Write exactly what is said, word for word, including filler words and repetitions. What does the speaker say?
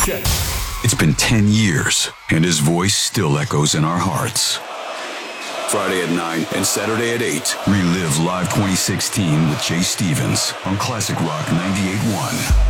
check. It's been ten years, and his voice still echoes in our hearts. Friday at nine and Saturday at eight. Relive Live twenty sixteen with Jay Stevens on Classic Rock ninety-eight point one.